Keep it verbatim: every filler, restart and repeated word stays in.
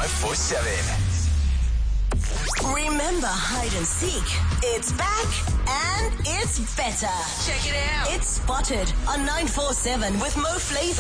five four seven. Remember hide and seek? It's back and it's better. Check it out. It's Spotted on nine four seven with Mo Flava.